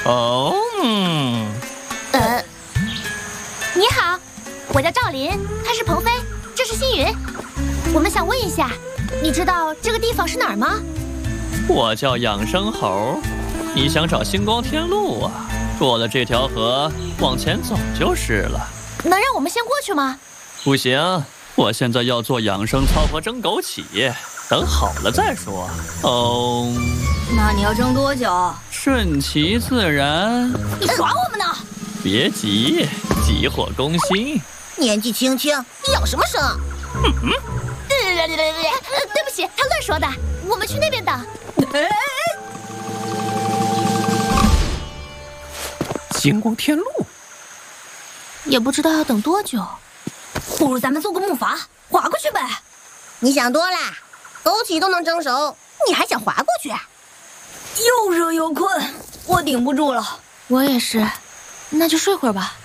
哦， 你好，我叫赵林，他是鹏飞，这是星云。我们想问一下，你知道这个地方是哪儿吗？ 我叫养生猴，你想找星光天路啊？过了这条河，往前走就是了。 能让我们先过去吗？ 不行，我现在要做养生操和蒸枸杞，等好了再说。哦， 那你要蒸多久？ 顺其自然。 你耍我们呢？ 别急，急火攻心。 年纪轻轻，你养什么生？ 对不起，他乱说的。我们去那边等。 星光天路， 也不知道要等多久。 不如咱们做个木筏，划过去呗。 你想多啦，枸杞都能蒸熟，你还想划过去？ 又热又困，我顶不住了。 我也是，那就睡会儿吧。